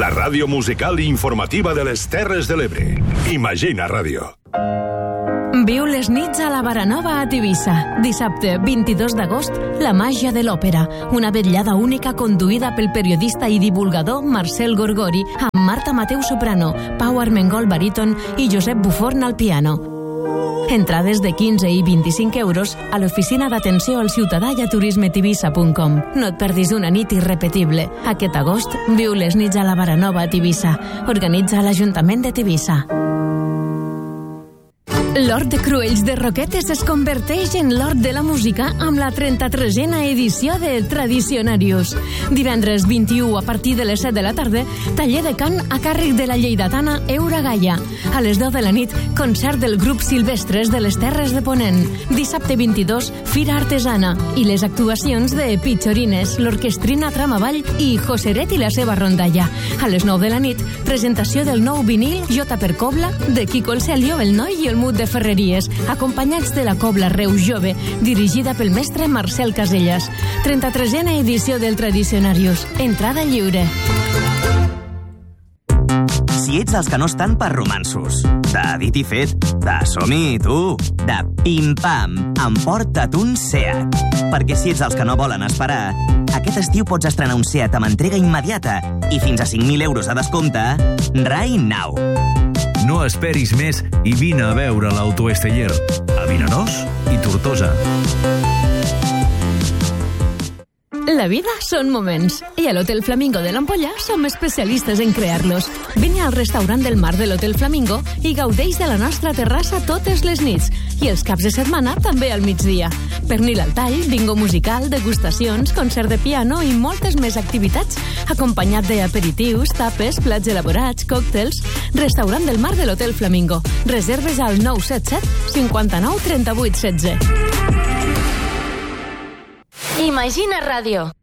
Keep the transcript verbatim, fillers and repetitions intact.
La ràdio musical i informativa de les Terres de l'Ebre. Imagina Ràdio. Viu les nits a la Baranova a Tivissa. Dissabte, vint-i-dos d'agost, La màgia de l'òpera. Una vetllada única conduïda pel periodista i divulgador Marcel Gorgori, amb Marta Mateu soprano, Pau Armengol baríton i Josep Buforn al piano. Entrades de quinze i vint-i-cinc euros a l'oficina d'atenció al ciutadà i a turismetivissa punt com. No et perdis una nit irrepetible. Aquest agost, viu les nits a la Baranova a Tivissa. Organitza l'Ajuntament de Tivissa. L'Hort de Cruells de Roquetes es converteix en l'Hort de la Música amb la trenta-tresena edició de Tradicionarius. Divendres vint-i-u a partir de les set de la tarda, taller de cant a càrrec de la lleidatana Eura Gaia. A les deu de la nit, concert del grup Silvestres de les Terres de Ponent. Dissabte vint-i-dos, Fira Artesana i les actuacions de Pitxorines, l'Orquestrina Tramavall i Joseret i la seva rondalla. A les nou de la nit, presentació del nou vinil Jota per Cobla de Quico el Celio, el Noi i el Mut de Ferreries, acompanyats de la Cobla Reus Jove, dirigida pel mestre Marcel Casellas. trenta-tresena edició del Tradicionarius. Entrada lliure. Si ets dels que no estan per romansos, de dit i fet, de som-hi, tu, de pim-pam, emporta't un Seat. Perquè si ets dels que no volen esperar, aquest estiu pots estrenar un Seat amb entrega immediata i fins a cinc mil euros a descompte, right now. No esperis més i vine a veure l'Autoesteller a Vinaròs i Tortosa. La vida són moments i a l'Hotel Flamingo de l'Ampolla som especialistes en crear-los. Vine al restaurant del mar de l'Hotel Flamingo i gaudeix de la nostra terrassa totes les nits i els caps de setmana també al migdia. Pernil al tall, bingo musical, degustacions, concert de piano i moltes més activitats, acompanyat d'aperitius, tapes, plats elaborats, còctels. Restaurant del mar de l'Hotel Flamingo. Reserves al nou set set cinquanta-nou trenta-vuit setze. Imagina Ràdio.